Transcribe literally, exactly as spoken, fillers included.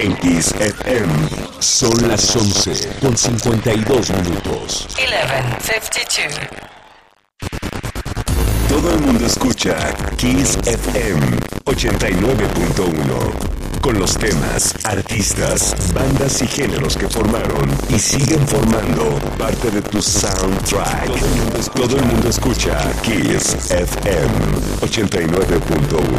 En Kiss F M son las once con cincuenta y dos minutos. once cincuenta y dos. Todo el mundo escucha Kiss F M ochenta y nueve punto uno. Con los temas, artistas, bandas y géneros que formaron y siguen formando parte de tu soundtrack. Todo el mundo, todo el mundo escucha Kiss F M ochenta y nueve punto uno.